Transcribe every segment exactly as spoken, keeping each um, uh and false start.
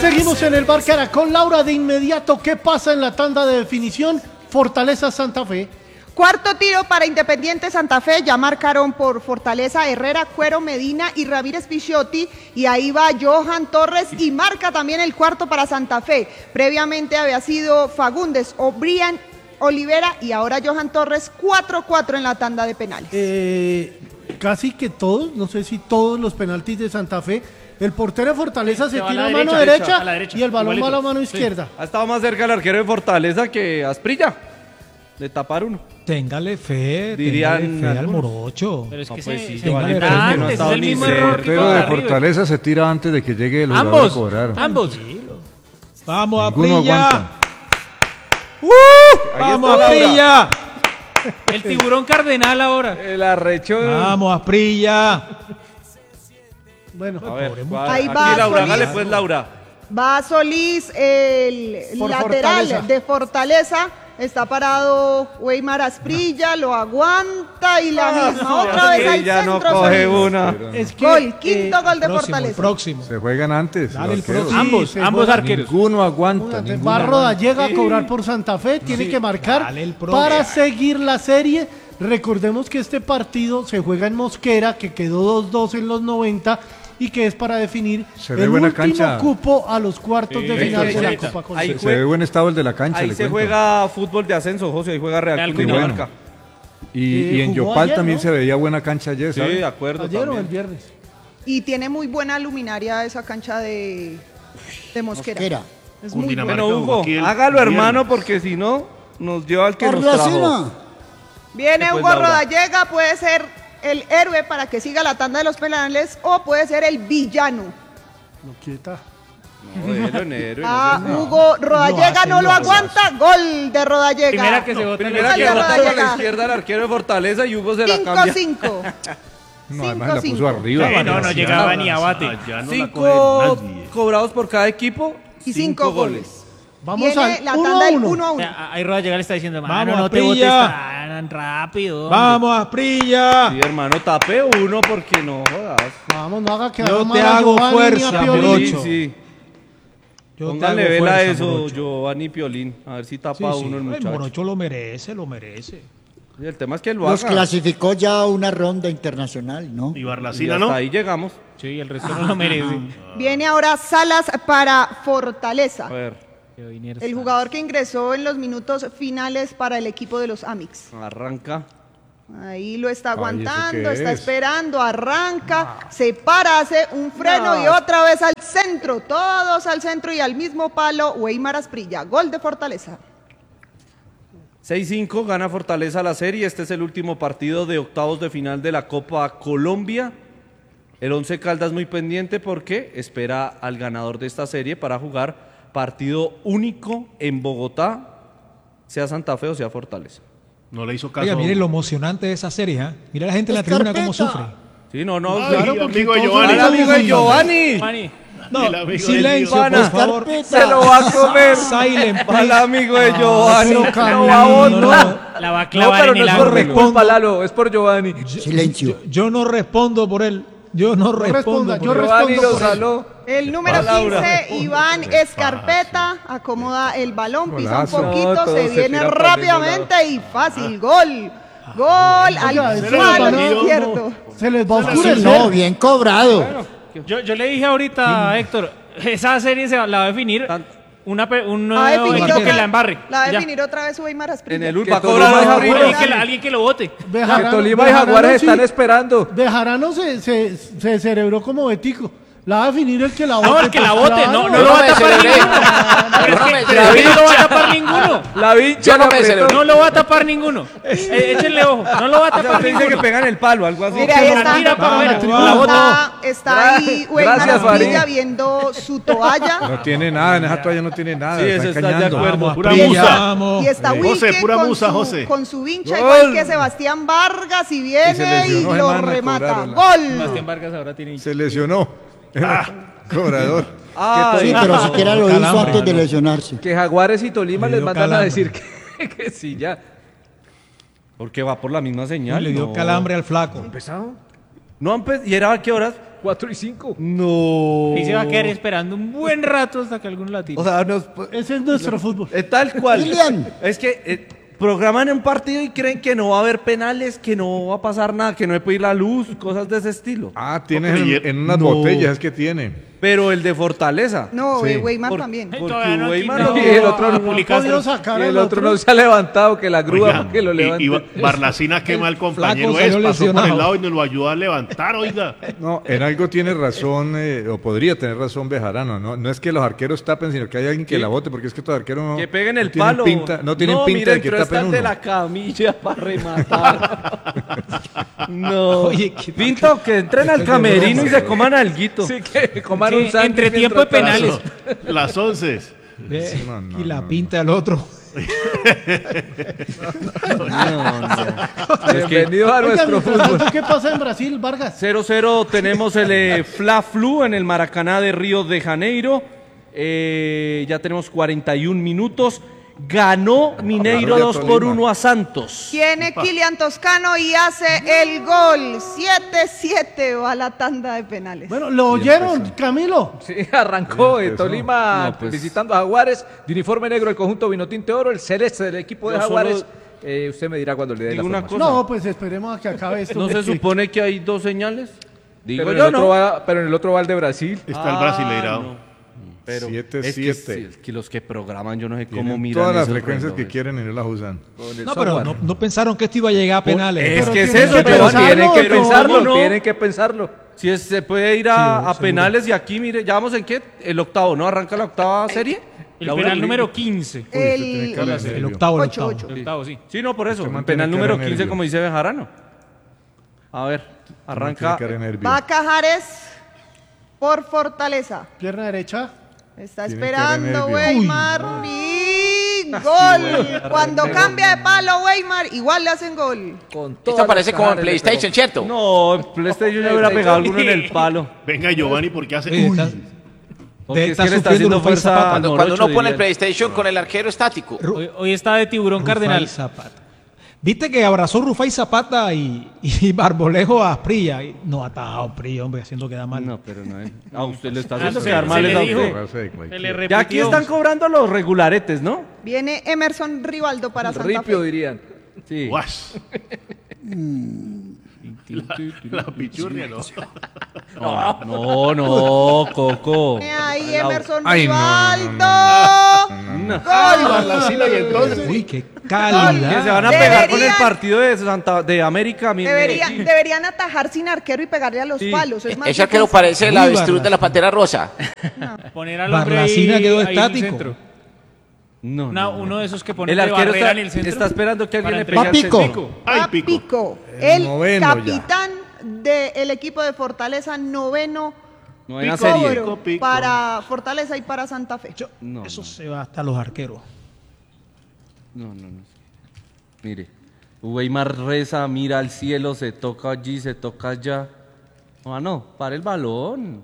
seguimos en el Bar Caracol. Laura, de inmediato, ¿qué pasa en la tanda de definición? Fortaleza Santa Fe. Cuarto tiro para Independiente Santa Fe, ya marcaron por Fortaleza Herrera, Cuero, Medina y Ramírez Picciotti, y ahí va Johan Torres y marca también el cuarto para Santa Fe. Previamente había sido Fagundes, O'Brien, Olivera y ahora Johan Torres, cuatro cuatro en la tanda de penales. Eh, casi que todos, no sé si todos los penaltis de Santa Fe, el portero de Fortaleza se, se tira a mano derecha, derecha, a la derecha y el balón igualito va a la mano izquierda. Sí. Ha estado más cerca el arquero de Fortaleza que Asprilla de tapar uno. Téngale fe, dirían téngale fe al morocho. Pero es que no, pues se, sí, se vale, antes, no ha estado es el ni mismo cerca. error El portero de Fortaleza se tira antes de que llegue el jugador ambos, a cobrar. Ambos. Vamos a Ninguno Prilla. aguanta. ¡Uh! Vamos a Prilla. El tiburón cardenal ahora. El arrecho. Vamos a Prilla. Bueno, a ver, va, ahí aquí va Laura, Solís. hágale pues Laura. Va Solís, el Por lateral Fortaleza. de Fortaleza. Está parado Weimar Asprilla, lo aguanta y la Ah, misma. no, Otra vez que al ya no centro. coge Solís. una. es que Gol, quinto eh, gol de Próximo, el Fortaleza. próximo. Se juegan antes. Dale los el arqueros. próximo. Ambos, se ambos juega arqueros. Ninguno aguanta. Entonces, ninguno va aguanta. Rodallega a cobrar por Santa Fe, tiene Sí. que marcar Dale el próximo. para seguir la serie. Recordemos que este partido se juega en Mosquera, que quedó dos dos en los noventa y que es para definir Se ve el buena último cancha. cupo a los cuartos de Sí, final sí, de la sí. Copa Colombia. Ahí Se, fue- se ve buen estado el de la cancha. Ahí le se cuento. juega fútbol de ascenso, José, ahí juega Real Real Cundinamarca. Y, y en jugó Yopal ayer, también ¿no? se veía buena cancha ayer, Sí, ¿sabes? de acuerdo. Ayer o también. el viernes. Y tiene muy buena luminaria esa cancha de, de Mosquera. Mosquera. Es muy buena. Bueno, Hugo, hágalo hermano porque si no nos lleva al que nos trajo. Carlacina. Viene Después Hugo Laura. Rodallega, puede ser el héroe para que siga la tanda de los penales o puede ser el villano. No quieta. No, héroe, héroe, héroe, Ah, no sé. Hugo Rodallega hace, no lo lo hace. aguanta, gol de Rodallega. Primera que se vota. Primera Gol que de bota por la Rodallega. izquierda el arquero de Fortaleza y Hugo se la cambia. cinco cinco. No, además la puso cinco. arriba. Sí, no, no llegaba ni a bate. Ya no la Cinco coge nadie. cobrados por cada equipo Y cinco goles. Vamos Viene al la uno tanda a del uno. uno a O uno. sea, ahí Rodallega le está diciendo, Vamos, mano, no te Prilla. botes tan rápido. hombre". Vamos a Prilla. Sí, hermano, tape uno porque no jodas. Vamos, no haga que Yo haga te mal a hago Giovanni ni a fuerza, Piolín. morocho. Sí, sí. Yo te Póngale hago vela a fuerza, eso, morocho. Giovanni Piolín. A ver si tapa Sí, sí. uno el El muchacho. morocho lo merece, lo merece. Y el tema es que lo Los haga. clasificó ya a una ronda internacional, ¿no? Y Y Barlacina, hasta ¿no? ahí llegamos. Sí, el resto no lo merece. Viene ahora Salas para Fortaleza. A ver, El jugador que ingresó en los minutos finales para el equipo de los Amix. arranca. Ahí lo está Ay, ¿eso aguantando, qué está es? esperando, arranca, se para, hace un freno No. y otra vez al centro, todos al centro y al mismo palo, Weimar Asprilla, gol de Fortaleza. seis cinco, gana Fortaleza la serie. Este es el último partido de octavos de final de la Copa Colombia. El Once Caldas muy pendiente porque espera al ganador de esta serie para jugar partido único en Bogotá, sea Santa Fe o sea Fortaleza. No le hizo caso. Oiga, mire lo emocionante de esa serie, ¿ah? Mira la gente en la tribuna cómo sufre. Sí, no, no. Ay, claro, amigo porque de todos Giovanni. al amigo de Giovanni. Mani, No, El amigo silencio, del por Ivana. favor. Se lo va a comer. Silent, Al amigo de Ah, Giovanni. pero Lo Camilo, va a no, botar. la va a No, clavar pero en no el es por mi ángulo. culpa, Lalo, es por Giovanni. Silencio. Yo no respondo por él. Yo no respondo responda, por yo él. Giovanni respondo lo por él. saló. El número Va, Laura. quince, Iván Escarpeta, acomoda el balón, pisa un Golazo. poquito, No, todo se se viene tira para el mismo rápidamente y fácil, gol. Gol al Oiga, ese palo balón izquierdo. Se les va a Sí, oscurecer. no, bien cobrado. Yo, yo le dije ahorita a Héctor, esa serie se va- la va a definir una, pe- un Va a nuevo definir equipo otra- que la embarre. La va a Ya. definir otra vez Weimar Asprilla. En el Que Ulpa Tolima cobra y los Jaguares- Alguien que, Jaguares. la- alguien que lo vote. Bejarano- Que Tolima y Bejarano Jaguares sí- están esperando. Bejarano se, se, se cerebró como Betico. La va a definir el que la vote. No, el que la pues, vote, claro. no, no lo va a tapar ninguno. Pero es que David no lo va a tapar ninguno. La vincha Yo no la me apretó. celebro. No lo va a tapar ninguno. Eh, échenle ojo, no lo va a O sea, tapar usted dice que ninguno. pegan el palo, algo así. Mire, ahí está. Tira para afuera, Vamos, la bota. Está, está ahí Gra- Weimar gracias, Asprilla Farid. viendo su toalla. No tiene nada, en esa toalla no tiene nada. Sí, está eso está de engañando. acuerdo. Vamos, Pura Prilla, musa. vamos. Y está Eh, Wilke José, pura con, musa, su, José. con su vincha, Gol. igual que Sebastián Vargas, y Y se viene y, lesionó, lo hermano, remata. cobraron. Gol. Sebastián Vargas ahora tiene... Se lesionó. Cobrador. Ah, Sí, pero siquiera lo hizo Calambre, antes de ¿no? lesionarse. Que Jaguares y Tolima Le les dio mandan calambre. a decir que, que sí, ya. porque va por la misma señal. Le dio no. calambre al flaco. No han pe- ¿Y era a qué horas? cuatro y cinco. No. Y se va a quedar esperando un buen rato hasta que alguno la tire. O sea, nos, Ese es nuestro fútbol. es tal cual. Lilian. Es que eh, programan un partido y creen que no va a haber penales, que no va a pasar nada, que no hay que ir la luz, cosas de ese estilo. Ah, tienes en, en unas No. botellas, es que tiene. Pero el de Fortaleza. No, Sí. eh, Weimar Por- también. Porque Todavía no han Weimar quitado no- Y el otro a no- publicar- podido sacar Y el al otro no se ha levantado, que la grúa Oiga, para que lo y- levante. y Barlacina quema al compañero flaco es, salió pasó por lesionado. el lado y nos lo ayudó a levantar, oiga. No, en algo tiene razón, eh, o podría tener razón Bejarano, ¿no? No es que los arqueros tapen, sino que hay alguien que Sí. la bote, porque es que estos arqueros no, Que peguen el no tienen palo. pinta, no tienen no, pinta mira, de que entró tapen esta de uno. la camilla para rematar. no. Oye, ¿qué- Pinto, que entren al camerino y se coman alguito. Sí, que coman Sí, un sándwich entre tiempo de mientras penales. Las once. Ve, No, no, y la no, pinta del otro. No, no. tanto. Bienvenidos a Oiga, nuestro mientras fútbol. tanto, ¿qué pasa en Brasil, Vargas? cero cero tenemos el eh, Fla-Flu en el Maracaná de Río de Janeiro. Eh, ya tenemos cuarenta y un minutos. Ganó Mineiro Arroya dos por Tolima. uno a Santos. Tiene Kilian Toscano y hace el gol. siete siete va la tanda de penales. Bueno, ¿lo oyeron, Camilo? Sí, arrancó Bien, eh, empezó. Tolima No, pues. visitando a Jaguares, de uniforme negro el conjunto Vinotinto de Oro, el celeste del equipo de Yo Jaguares. solo Eh, usted me dirá cuando le dé la digo una formación. cosa. No, pues esperemos a que acabe esto. ¿No se supone que hay dos señales? Digo Pero en, yo, el otro ¿no? va, pero en el otro va el de Brasil. Está el Ah, brasileirado. no. Pero Siete, es, que, siete. sí, es que los que programan, yo no sé cómo Tienen miran todas las esos frecuencias que relojes. quieren y no las usan. Con el No, pero software. no, no pensaron que esto iba a llegar a penales. Es Pero que es tienen eso, que pero pensarlo, tienen que ¿no? pensarlo, ¿Cómo no? tienen que pensarlo. Si es- se puede ir a, Sí, a seguro. penales y aquí, mire, ¿ya vamos en qué? El octavo, ¿no? ¿Arranca la octava serie? El La penal una- número quince. el cara de El nervio. octavo, el Ocho, octavo. ocho. El octavo, sí. Sí, no, por eso. Este El man penal tiene número cara de quince, nervio. como dice Bejarano. A ver, arranca. Tiene cara de nervio. Va Cajares por Fortaleza. Pierna derecha. Está Tiene cara de esperando nervio. Weimar y gol. Cuando cambia de palo Weimar, igual le hacen gol. Con Esto todas parece las como en cajas le PlayStation, ¿cierto? No, en PlayStation yo hubiera pegado alguno en el palo. Venga, Giovanni, porque hace. Oye, Uy, está- Porque es está que le está sufriendo haciendo Rufai fuerza Zapata. al Cuando, cuando morocho, uno pone el dirían. PlayStation con el arquero estático. Hoy, hoy está de tiburón Rufai cardenal. Zapata. Viste que abrazó Rufai Zapata y, y Barbolejo a Prilla. Y no ha atajado Prilla, hombre, haciendo quedar mal. No, pero no es. A usted le está Ah, haciendo se- quedar se mal le es a dijo. usted. Se le repitió. Ya aquí están cobrando los regularetes, ¿no? Viene Emerson Rivaldo para Santa Ripio Fe. dirían. Sí. guas. La, la pichurria, ¿no? No, no, no, Coco. Viene ahí Emerson Ay, no, Rivaldo. No. Ay, Barlacina, y entonces. Uy, qué Que se calidad. van a pegar con el Deberían- partido de Santa de América. mi- Debería- mi- deberían atajar sin arquero y pegarle a los Sí. palos. Es más Ese arquero difícil. parece la Muy avestruz de la pantera rosa. Poner al hombre ahí, Barlacina quedó ahí en el estático. centro. No, Una- no, no. Uno de esos que pone El de arquero barrera está, en el centro. está esperando que alguien para le pegue al Papico. centro. Ay, Va pico. Pico, El el noveno ya. capitán del equipo de Fortaleza, noveno Novena cobro serie. Pico, pico. para Fortaleza y para Santa Fe. Yo- No, eso no. se va hasta los arqueros. No, no, no. Mire, Weimar reza, mira al cielo, se toca allí, se toca allá. Ah, no, para el balón.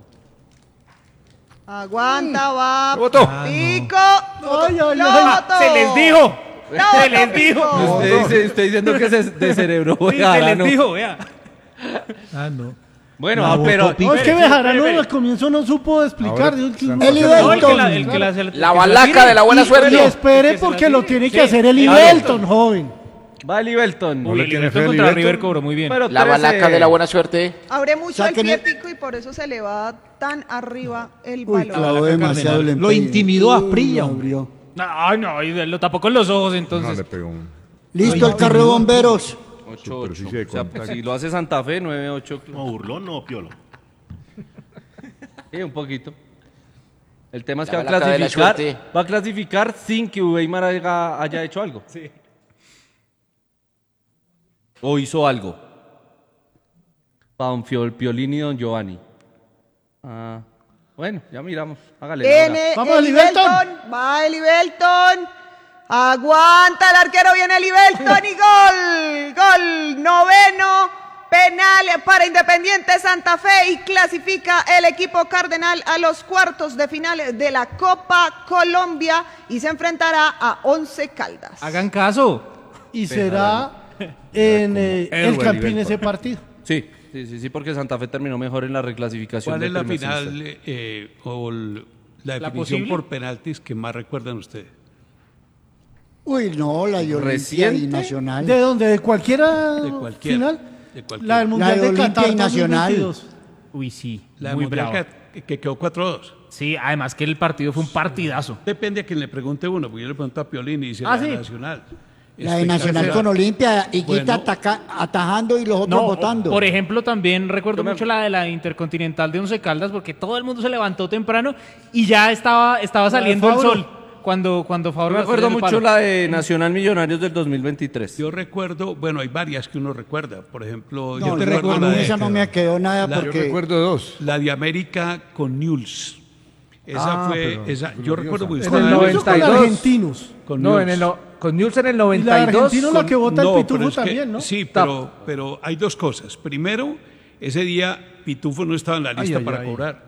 Aguanta, va Botó. Pico. Ay, ay, Lo ay. botó. Se les dijo. Lo Se les botó dijo. Pico. Usted, dice, usted diciendo que se de cerebro Sí, se les Bejarano. dijo, vea. Ah, no. Bueno, La ah, pero botó Pico. No, es que Espere, Bejarano espere. al comienzo no supo explicar. Ahora, dijo que- Santa El Fe. Ibelton. No, el que la, el que la, el que La se la balaca tire. de la buena Y suerte. espere Que se la porque lo tire. tiene que Sí. hacer el Claro. Ibelton, joven. va el Ibelton. No Uy, le el tiene Everton fe al contra Ibelton. River cobró muy bien. Pero La trece. balaca de la buena suerte. Abre mucho el Sáquenle- pie Pico y por eso se le va tan arriba el Uy, balón. clavó demasiado el Lo empeine. intimidó a Uy, Asprilla, lo hombre. abrió. No, no, y lo tapó con los ojos No entonces. le pegó un. Listo el carro de bomberos. ocho, Superficie ocho. de O sea, contacto. si lo hace Santa Fe, nueve ocho. No, burlón, no, piolo. Sí, un poquito. El tema es La que va a balaca de la clasificar, suerte. va a clasificar sin que Weimar haya, haya hecho algo. Sí. O hizo algo. Para don Fiol- Piolín y don Giovanni. Ah, bueno, ya miramos. Hágale. Laura. Viene Vamos, el Ibelton. Ibelton. Va el Ibelton. Aguanta el arquero, viene el Ibelton y gol. Gol noveno. Penal para Independiente Santa Fe y clasifica el equipo cardenal a los cuartos de final de la Copa Colombia y se enfrentará a Once Caldas. Hagan caso. Y será en eh, Edward el Campín Ibelton. ese partido. Sí, Sí, sí, sí, porque Santa Fe terminó mejor en la reclasificación. ¿Cuál es la primer final semestre. eh, o el- la ¿La definición posible? por penaltis que más recuerdan ustedes? Uy, no, la de Olimpia y ¿Reciente? Nacional. ¿De dónde? ¿De cualquiera De cualquiera, final? de cualquiera. La del Mundial La de de Olimpia Qatar y Nacional. dos mil veintidós. Uy, sí, La muy Mundial bravo. que, que quedó cuatro dos. Sí, además que el partido fue un partidazo. Depende a quien le pregunte uno, porque yo le pregunto a Piolín y dice Ah, la de sí. Nacional. La de Nacional con Olimpia, y Bueno. Quita ataca- atajando y los otros No, votando. por ejemplo, también recuerdo mucho la de la Intercontinental de Once Caldas porque todo el mundo se levantó temprano y ya estaba, estaba La de saliendo el Fabro. sol cuando, cuando Fabro Yo la recuerdo estrella mucho del palo. la de Nacional Millonarios del dos mil veintitrés. Yo recuerdo, bueno, hay varias que uno recuerda. Por ejemplo, No, yo yo recuerdo recuerdo la de, esa no me quedó nada la- Yo porque recuerdo dos. la de América con Newell's. Esa Ah, fue, pero esa, yo gloriosa. recuerdo muy En Con el Newell's o noventa y con dos. argentinos. con No, en Newell's. el, no- con Newell's en el Y la de noventa y dos. argentino la que vota No, el pero Pitufo es que- también, ¿no? Sí, pero, pero hay dos cosas. Primero, ese día Pitufo no estaba en la lista ay, para ay. cobrar.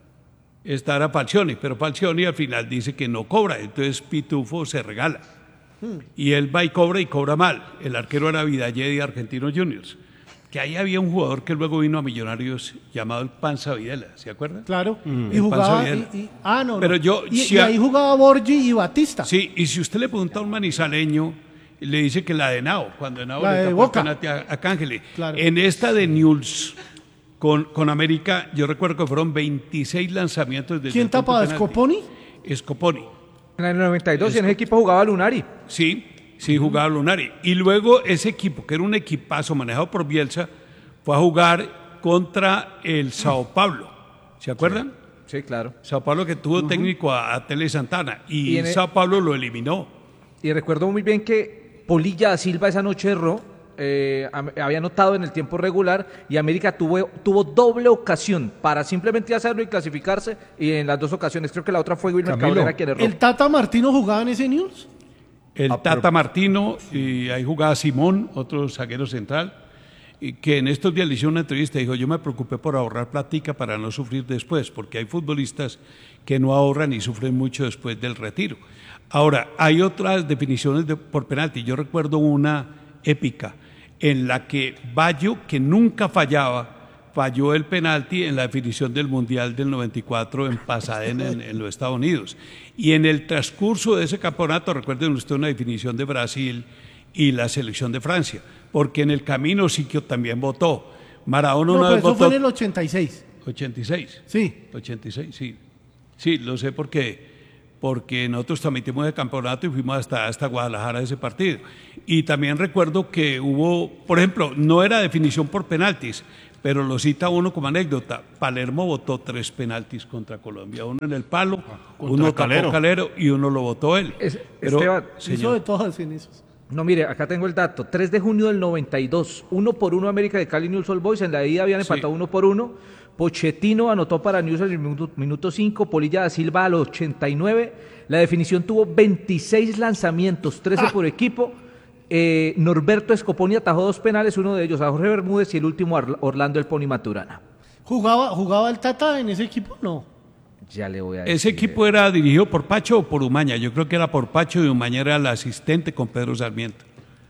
Esta era Falcioni, pero Falcioni al final dice que no cobra, entonces Pitufo se regala. Hmm. Y él va y cobra y cobra mal. El arquero era Vidallet de Argentinos Juniors. Que ahí había un jugador que luego vino a Millonarios llamado el Panza Videla, ¿se acuerdan? Claro. Y El Panza jugaba. Videla. y- y- ah, no. Pero no. yo- Y, si y a- ahí jugaba Borgi y Batista. Sí, y si usted le pregunta a un manizaleño, le dice que la de Nao, cuando Nao La le de tapó el Boca. penalti a, a Cángeli. Claro. En esta de Newell's con, con América, yo recuerdo que fueron veintiséis lanzamientos desde ¿Quién el punto tapaba? penalti. ¿Scoponi? Scoponi. En el noventa y dos y en ese equipo jugaba Lunari. Sí, sí jugaba Lunari. Y luego ese equipo, que era un equipazo manejado por Bielsa, fue a jugar contra el Sao Paulo. ¿Se acuerdan? Sí, claro. Sao Paulo que tuvo técnico a, a Tele Santana y, Y en el- Sao Paulo lo eliminó. Y recuerdo muy bien que Polilla da Silva esa noche erró, eh, am- había anotado en el tiempo regular y América tuvo, tuvo doble ocasión para simplemente hacerlo y clasificarse, y en las dos ocasiones, creo que la otra fue Wilmer Camilo, Cabrera quien erró. ¿El Tata Martino jugaba en ese News? El Ah, Tata pero- Martino, y ahí jugaba Simón, otro zaguero central, y que en estos días le hizo una entrevista y dijo, yo me preocupé por ahorrar platica para no sufrir después, porque hay futbolistas que no ahorran y sufren mucho después del retiro. Ahora, hay otras definiciones de- por penalti. Yo recuerdo una épica en la que Bayo, que nunca fallaba, falló el penalti en la definición del Mundial del noventa y cuatro en Pasadena, en, en los Estados Unidos. Y en el transcurso de ese campeonato, recuerden usted una definición de Brasil y la selección de Francia, porque en el camino Siquio también votó. Maradona No, una pues vez eso votó... fue en el ochenta y seis. ochenta y seis. Sí. ochenta y seis, sí. Sí, lo sé porque, porque nosotros transmitimos el campeonato y fuimos hasta, hasta Guadalajara ese partido. Y también recuerdo que hubo, por ejemplo, no era definición por penaltis, pero lo cita uno como anécdota. Palermo votó tres penaltis contra Colombia, uno en el palo, uno tapó Calero. Calero y uno lo votó él. Es- Pero, Esteban, Hizo señor, de todas en esos. No, mire, acá tengo el dato. tres de junio del noventa y dos, uno por uno América de Cali News Old Boys. En la ida habían empatado Sí. uno por uno. Pochettino anotó para News en el minuto, minuto cinco, Polilla da Silva al ochenta y nueve. La definición tuvo veintiséis lanzamientos, trece por equipo. Eh, Norberto Scoponi atajó dos penales, uno de ellos a Jorge Bermúdez y el último a Orlando El Pony Maturana. ¿Jugaba, ¿Jugaba el Tata en ese equipo? No. Ya le voy a decir. ese equipo era dirigido por Pacho o por Umaña. Yo creo que era por Pacho y Umaña era el asistente con Pedro Sarmiento.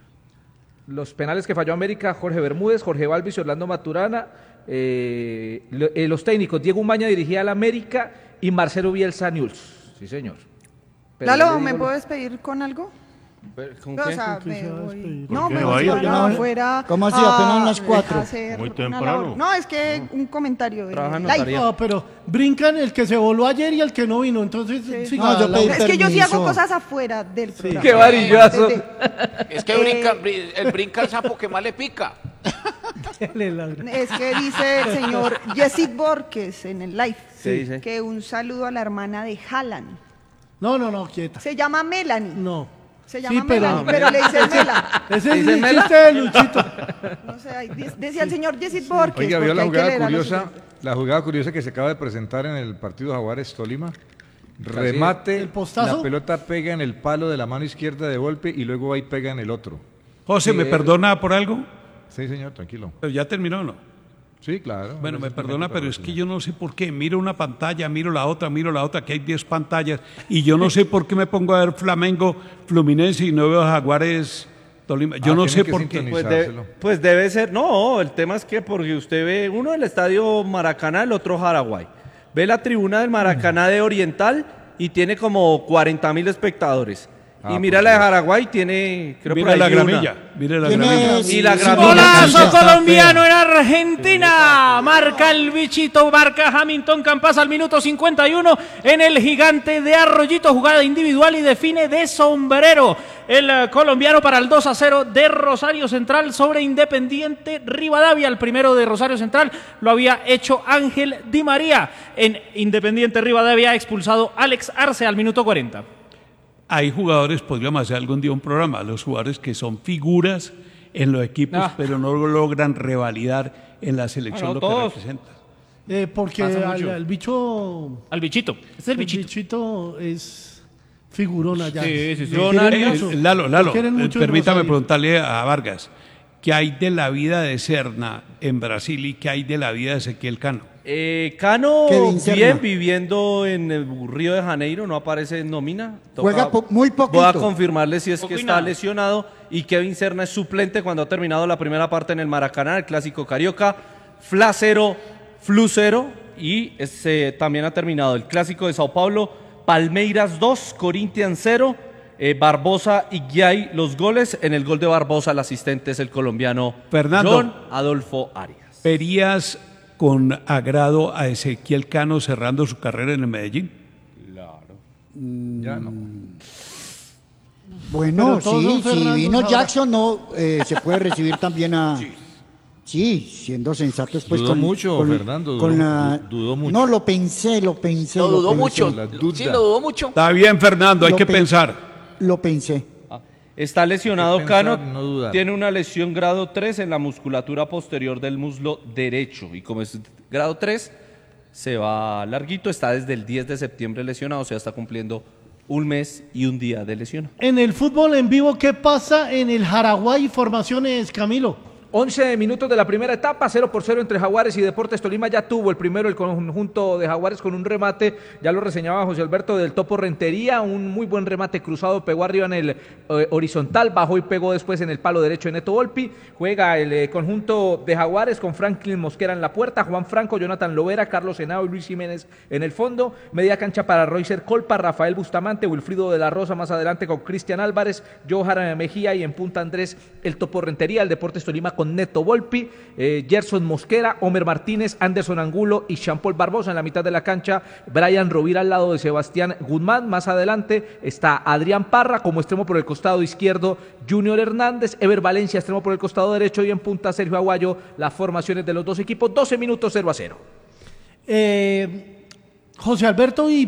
Los penales que falló América, Jorge Bermúdez, Jorge Balvis y Orlando Maturana. Eh, lo- eh, los técnicos, Diego Umaña dirigía al América y Marcelo Bielsa News. Sí, señor. Pero yo Lalo, le ¿me digo- puedo despedir con algo? ¿Con O qué? sea, ¿Con qué me se va a voy- despedir? No, ¿Por qué me no voy va a ir? para No, afuera. ¿cómo así? a- Apenas las cuatro. a hacer Muy una temprano. labor. No, es que un comentario de Trabaja en live. notaría. No, pero brincan el que se voló ayer y el que no vino. Entonces, Sí. siga, No, yo la- pedí Es que yo sí hago permiso. cosas afuera del programa. ¡Qué varillazo! Desde- Es que Eh, brinca, bri- el brinca el sapo que más le pica. le ladra. Es que dice el señor Yesid Borges en el live ¿Qué dice? que un saludo a la hermana de Haaland. No, no, no, quieta. Se llama Melanie. No. Se llama Sí, pero- Melanie, pero le dice Mela. Ese es ¿Dice el Mela? chiste de Luchito. No sé, ahí dice- decía el señor Yesid Borges. Oiga, porque vio la hay que jugada leer a los curiosa, oyentes. la jugada curiosa que se acaba de presentar en el partido Jaguares Tolima. Remate, ¿El postazo? la pelota pega en el palo de la mano izquierda de golpe y luego va y pega en el otro. José, ¿me perdona por algo? Sí, señor, tranquilo. Pero ya terminó, ¿o ¿no? Sí, claro. Bueno, me Simplemente perdona, para pero es decir. que yo no sé por qué. Miro una pantalla, miro la otra, miro la otra, que hay diez pantallas, y yo no sé por qué me pongo a ver Flamengo, Fluminense y no veo Jaguares Tolima. Yo Ah, no sé tiene que por qué. Pues, de- pues debe ser, no, el tema es que porque usted ve uno del estadio Maracaná, el otro Jaraguay. Ve la tribuna del Maracaná de Oriental y tiene como cuarenta mil espectadores. Ah, y mira pues la de Dios. Jaraguay, tiene, creo Mira por ahí la vi una. gramilla, mira la ¿Quién gramilla. es? Y la Sí, gramilla. Golazo está colombiano fea. en Argentina. Marca el bichito, marca Hamilton Campas al minuto cincuenta y uno en el Gigante de Arroyito. Jugada individual y define de sombrero el eh, colombiano para el dos a cero de Rosario Central sobre Independiente Rivadavia. El primero de Rosario Central lo había hecho Ángel Di María. En Independiente Rivadavia ha expulsado Alex Arce al minuto cuarenta. Hay jugadores, podríamos hacer algún día un programa, los jugadores que son figuras en los equipos, Ah. pero no lo logran revalidar en la selección Ah, no, lo que todos. representan. Eh, porque Pasa al, mucho. al bicho... Al bichito. Este es el bichito. bichito es figurón allá. Sí, sí, sí. Lo Yo, quieren Nani, mucho. Eh, Lalo, Lo Lalo, quieren eh, mucho en permítame Rosario. preguntarle a Vargas, ¿qué hay de la vida de Serna en Brasil y qué hay de la vida de Ezequiel Cano? Eh, Cano, Kevin Serna. bien, viviendo en el Río de Janeiro, no aparece en nómina. Toca- Juega po- muy poquito. Voy a confirmarle si es Poco que y está nada. lesionado. Y Kevin Serna es suplente cuando ha terminado la primera parte en el Maracaná, el Clásico Carioca. Fla cero, Flu cero. Y ese, también ha terminado el Clásico de Sao Paulo, Palmeiras dos, Corinthians cero. Eh, Barbosa y Guiay los goles. En el gol de Barbosa el asistente es el colombiano Fernando. John Adolfo Arias. ¿Verías con agrado a Ezequiel Cano cerrando su carrera en el Medellín? Ya no. Bueno, Pero todos sí, son si Fernandos vino ahora. Jackson, no, eh, se puede recibir también a... Sí, siendo sensatos, pues Dudó con... mucho, con- Fernando, con dudó- la- du- dudó mucho. No, lo pensé, lo pensé. Lo dudó pensé, mucho. la duda. Sí, lo dudó mucho. Está bien, Fernando, hay Lo que pe- pensar. Lo pensé. Está lesionado Hay que pensar, Cano, no dudar. tiene una lesión grado tres en la musculatura posterior del muslo derecho y como es grado tres, se va larguito, está desde el diez de septiembre lesionado, o sea, está cumpliendo un mes y un día de lesión. En el fútbol en vivo, ¿qué pasa en el Jaraguay? Formaciones, Camilo. once minutos de la primera etapa, cero por cero entre Jaguares y Deportes Tolima. Ya tuvo el primero el conjunto de Jaguares con un remate, ya lo reseñaba José Alberto, del Topo Rentería, un muy buen remate cruzado, pegó arriba en el eh, horizontal, bajó y pegó después en el palo derecho de Neto Volpi. Juega el eh, conjunto de Jaguares con Franklin Mosquera en la puerta, Juan Franco, Jonathan Lovera, Carlos Henao y Luis Jiménez en el fondo. Media cancha para Roycer Colpa, Rafael Bustamante, Wilfrido de la Rosa más adelante con Cristian Álvarez, Johan Mejía y en punta Andrés el Topo Rentería, el Deportes Tolima con Neto Volpi, eh, Gerson Mosquera, Homer Martínez, Anderson Angulo y Jean-Paul Barbosa en la mitad de la cancha, Brian Rovira al lado de Sebastián Guzmán, más adelante está Adrián Parra como extremo por el costado izquierdo, Junior Hernández, Ever Valencia extremo por el costado derecho y en punta Sergio Aguayo, las formaciones de los dos equipos, doce minutos cero a cero. Eh, José Alberto, y